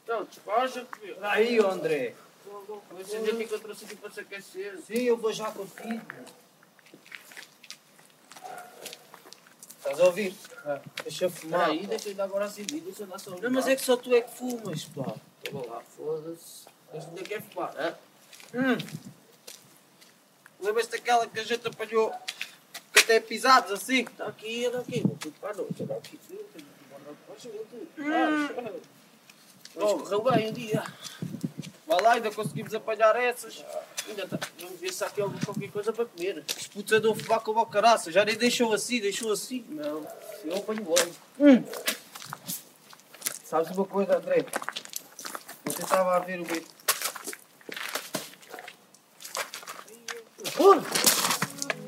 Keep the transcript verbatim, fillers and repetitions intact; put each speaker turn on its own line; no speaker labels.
Então, despacha, filho.
Aí, André.
Vou acender aqui que eu trouxe aqui para se aquecer.
Sim, eu vou já contigo. Estás a ouvir?
Ah.
Deixa eu fumar.
Espera aí, deixa eu dar agora acender, deixa eu dar só um.
Não, mas é que só tu é que fumas, pá.
Toma lá, foda-se. Este daqui é fumar, é?
Hum. Lembras-te daquela que a gente apanhou que até pisados assim?
Está aqui, anda aqui. Vou tudo para a noite. Anda aqui, filho. Tenho que guardar depois, eu tudo.
Hum.
Mas correu bem um dia.
Vai lá, ainda conseguimos apanhar essas.
Ainda está. Vamos ver se há aqui alguma qualquer coisa para comer.
Os putos andam a fumar com a caraça. Já nem deixou assim, deixou assim.
Não, eu apanho logo.
Hum. Sabes uma coisa, André? Você estava a ver o meu... Porra!